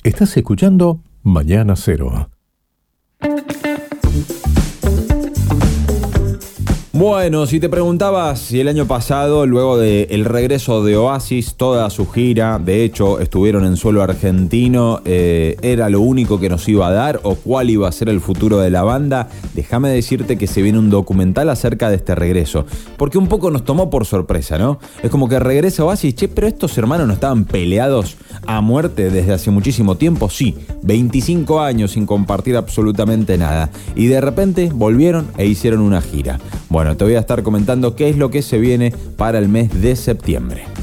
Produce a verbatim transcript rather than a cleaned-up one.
Estás escuchando Mañana Cero. Bueno, si te preguntabas si el año pasado, luego del regreso de Oasis, toda su gira, de hecho estuvieron en suelo argentino, eh, era lo único que nos iba a dar o cuál iba a ser el futuro de la banda, déjame decirte que se viene un documental acerca de este regreso, porque un poco nos tomó por sorpresa, ¿no? Es como que regresa Oasis, che, pero estos hermanos no estaban peleados a muerte desde hace muchísimo tiempo, sí, veinticinco años sin compartir absolutamente nada, y de repente volvieron e hicieron una gira. Bueno, te voy a estar comentando qué es lo que se viene para el mes de septiembre.